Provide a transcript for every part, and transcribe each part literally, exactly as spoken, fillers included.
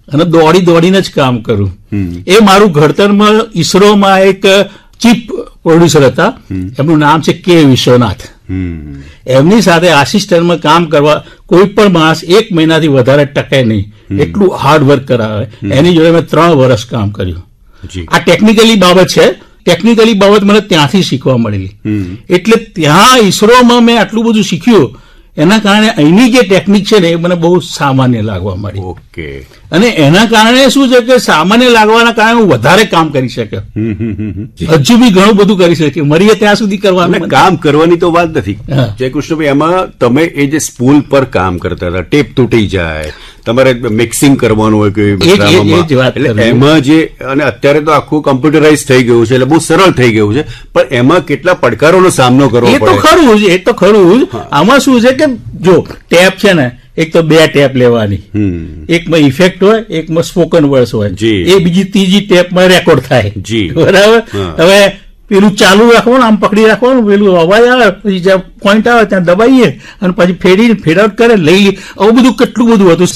અને દોડી દોડીને જ કામ કરું. એ મારું ઘડતરમાં ઈસરોમાં એક ચીફ પ્રોડ્યુસર હતા, એમનું નામ છે કે વિશ્વનાથ. એમની સાથે આસિસ્ટન્ટમાં કામ કરવા કોઈ પણ માણસ એક મહિનાથી વધારે ટકે નહીં, એટલું હાર્ડ વર્ક કરાવે. એની જોડે મેં ત્રણ વર્ષ કામ કર્યું. આ ટેકનિકલી બાબત છે, ટેકનિકલી બાબત મને ત્યાંથી શીખવા મળેલી. એટલે ત્યાં ઈસરોમાં મેં આટલું બધું શીખ્યું, એના કારણે અહીંની જે ટેકનિક છે ને એ મને બહુ સામાન્ય લાગવા મળી. ઓકે. અને એના કારણે શું છે કે સામાન્ય લાગવાના કારણે હું વધારે કામ કરી શક્યો. હજુ બી ઘણું બધું કરી શક્યું, મરીએ ત્યાં સુધી કરવાનું. કામ કરવાની તો વાત નથી જયકૃષ્ણભાઈ, એમાં તમે એ જે સ્પૂલ પર કામ કરતા હતા, ટેપ તૂટી જાય, તમારે મિક્સિંગ કરવાનું હોય કે એમાં જે, અને અત્યારે તો આખું કમ્પ્યુટરાઇઝ થઈ ગયું છે એટલે બહુ સરળ થઈ ગયું છે, પણ એમાં કેટલા પડકારોનો સામનો કરવો પડે. એ તો ખરું જ, એ તો ખરું જ. આમાં શું છે કે જો ટેપ છે ને, એક તો બે ટેપ લેવાની, એકમાં ઇફેક્ટ હોય, એકમાં સ્પોકન વર્ડ્સ હોય, એ બીજી ત્રીજી ટેપમાં રેકોર્ડ થાય. બરાબર. હવે પેલું ચાલુ રાખવાનું, આમ પકડી રાખવાનું, પેલું અવાજ આવે, પછી જ્યાં પોઈન્ટ આવે ત્યાં દબાઈએ અને પછી ફેરીને ફેડ આઉટ કરે, લઈ લે. આવું બધું કેટલું બધું હતું.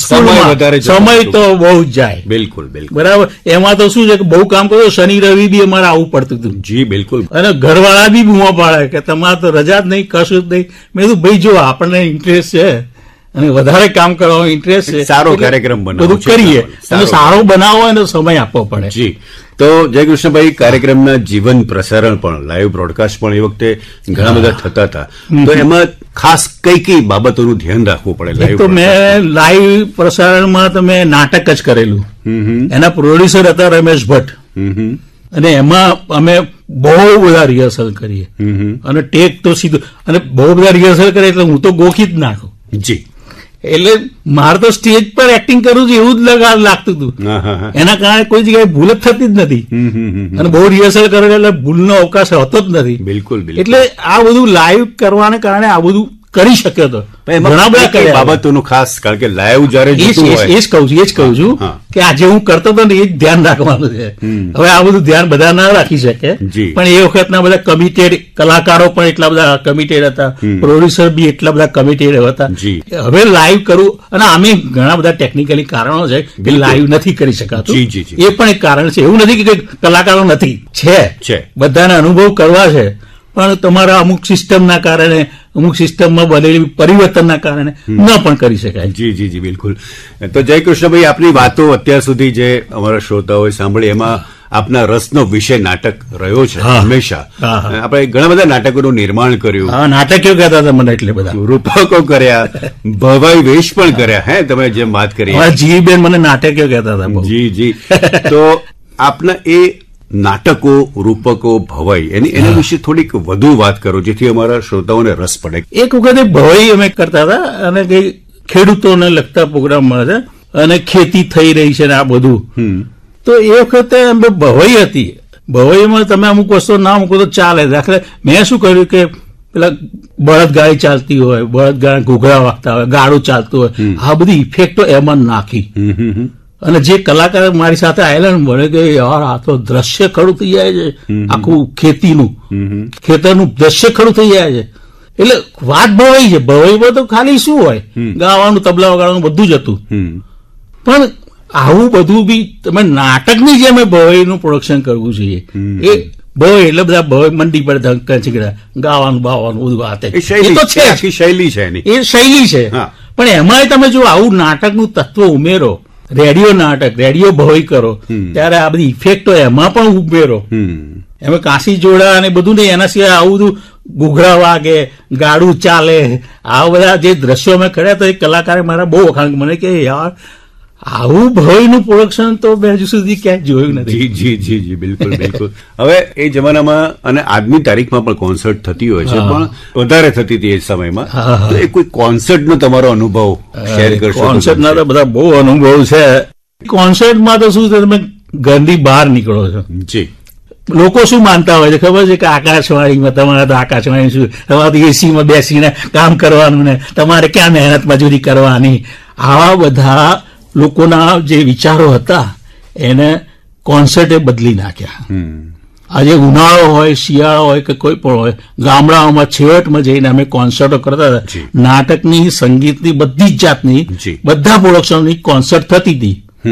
સમય તો બહુ જ જાય. બિલકુલ બિલકુલ. બરાબર. એમાં તો શું છે કે બહુ કામ કર્યું, શનિ રવિ બી અમારે આવવું પડતું હતું. જી બિલકુલ. અને ઘરવાળા બી બૂમો પાડે કે તમારે તો રજા જ નહીં, કશું જ નહીં. મેં કીધું ભાઈ જો આપણને ઇન્ટરેસ્ટ છે અને વધારે કામ કરવાનો ઇન્ટરેસ્ટ છે, સારો કાર્યક્રમ બનાવો, બધું કરીએ. અને સારો બનાવો એને સમય આપવો પડે. જી. તો જયકૃષ્ણભાઈ, કાર્યક્રમના જીવન પ્રસારણ પણ, લાઈવ બ્રોડકાસ્ટ પણ એ વખતે ઘણા બધા થતા હતા, તો એમાં ખાસ કઈ કઈ બાબતોનું ધ્યાન રાખવું પડે? તો મેં લાઈવ પ્રસારણમાં તો મેં નાટક જ કરેલું. એના પ્રોડ્યુસર હતા રમેશ ભટ્ટ, અને એમાં અમે બહુ બધા રિહર્સલ કરીએ અને ટેક તો સીધું, અને બહુ બધા રિહર્સલ કરે એટલે હું તો ગોખી જ નાખું. જી. એટલે મારે તો સ્ટેજ પર એક્ટિંગ કરવું છે એવું જ લાગતું હતું. એના કારણે કોઈ જગ્યાએ ભૂલ જ થતી જ નથી, અને બહુ રિહર્સલ કરે એટલે ભૂલનો અવકાશ હોતો જ નથી. બિલકુલ. એટલે આ બધું લાઈવ કરવાને કારણે આ બધું કરી શક્યો હતો. ઘણા બધા બાબતોનું ખાસ, કારણ કે લાઈવ જયારે એ જ કહું છું એ જ કહું છું કે આજે હું કરતો હતો ને એ જ ધ્યાન રાખવાનું છે. હવે આ બધું ધ્યાન બધા ના રાખી શકે, પણ એ વખતના બધા કમિટેડ કલાકારો પણ એટલા બધા કમિટેડ હતા, પ્રોડ્યુસર બી એટલા બધા કમિટેડ હતા. હવે લાઈવ કરવું, અને આમે ઘણા બધા ટેકનિકલી કારણો છે કે લાઈવ નથી કરી શકાતું, એ પણ એક કારણ છે. એવું નથી કે કલાકારો નથી, છે, બધાને અનુભવ કરવા છે, પણ તમારા અમુક સિસ્ટમના કારણે, અમુક સિસ્ટમમાં બનેલી પરિવર્તનના કારણે ન પણ કરી શકાય. જી જી જી બિલકુલ. તો જયકૃષ્ણભાઈ, આપની વાતો અત્યાર સુધી જે અમારા શ્રોતાઓએ સાંભળી, એમાં આપના રસનો વિષય નાટક રહ્યો છે હંમેશા. આપણે ઘણા બધા નાટકોનું નિર્માણ કર્યું. હા, નાટકીઓ કહેતા હતા મને, એટલે બધા રૂપકો કર્યા, ભવાઈ વેશ પણ કર્યા. હે, તમે જેમ વાત કરી, જી બેન મને નાટકીઓ કહેતા હતા. જી જી. તો આપના એ નાટકો, રૂપકો, ભવાઈ, એની એના વિશે થોડીક વધુ વાત કરો, જેથી અમારા શ્રોતાઓને રસ પડે. એક વખતે ભવાઈ અમે કરતા હતા, અને કઈ ખેડૂતોને લગતા પ્રોગ્રામમાં હતા, અને ખેતી થઈ રહી છે ને આ બધું. તો એ વખતે અમે ભવાઈ હતી. ભવાઈમાં તમે અમુક વસ્તુ ના મૂકો તો ચાલે. દાખલે મેં શું કર્યું કે પેલા બળદગાડી ચાલતી હોય, બળદગાડી ઘૂઘરા વાગતા હોય, ગાડું ચાલતું હોય, આ બધી ઇફેક્ટો એમાં નાખી. અને જે કલાકાર મારી સાથે આવેલા મને કે યાર આ તો દ્રશ્ય ખડું થઈ જાય છે, આખું ખેતીનું, ખેતરનું દ્રશ્ય ખડું થઈ જાય છે. એટલે વાત ભવાઈ છે. ભવાઈમાં તો ખાલી શું હોય, ગાવાનું, તબલા વગાડવાનું બધું જ હતું. પણ આવું બધું બી તમે નાટકની જેમ ભવાઈનું પ્રોડક્શન કરવું જોઈએ. એ ભવાઈ એટલે બધા ભવાઈ મંડી પર ધંકા ગાવાનું બાવાનું બધું વાત, એ તો છે, શૈલી છે, એ શૈલી છે. પણ એમાંય તમે જો આવું નાટકનું તત્વ ઉમેરો, રેડિયો નાટક, રેડિયો ભવાઈ કરો, ત્યારે આ બધી ઇફેક્ટો એમાં પણ ઉમેરો. એમાં કાંસી જોડા અને બધું નહીં, એના સિવાય આવું બધું ઘૂઘરા વાગે, ગાડું ચાલે, આ બધા જે દ્રશ્યો મેં કર્યા તો એ કલાકારે મારા બહુ વખાણ મને કે યાર આવું ભવાઈનું પ્રોડક્શન તો મેં હજુ સુધી ક્યાંય જોયું નથી. જી જી જી બિલકુલ બિલકુલ. હવે એ જમાનામાં અને આજની તારીખમાં પણ કોન્સર્ટ થતી હોય છે, પણ વધારે થતી હતી એ સમયમાં. તો એ કોઈ કોન્સર્ટનો તમારો અનુભવ શેર કરશો? કોન્સર્ટના તો બધા બહુ અનુભવ છે. કોન્સર્ટમાં તો શું છે, તમે ઘરની બહાર નીકળો છો. જી. લોકો શું માનતા હોય છે ખબર છે કે આકાશવાણીમાં તમારે તો આકાશવાણી શું, તમારે તો એસીમાં બેસીને કામ કરવાનું ને તમારે ક્યાં મહેનત મજૂરી કરવાની. આવા બધા લોકોના જે વિચારો હતા એને કોન્સર્ટે બદલી નાખ્યા. આજે ઉનાળો હોય, શિયાળો હોય કે કોઈ પણ હોય, ગામડાઓમાં છેવટમાં જઈને અમે કોન્સર્ટો કરતા હતા. નાટકની, સંગીતની, બધી જ જાતની બધા પ્રોડક્શનની કોન્સર્ટ થતી હતી.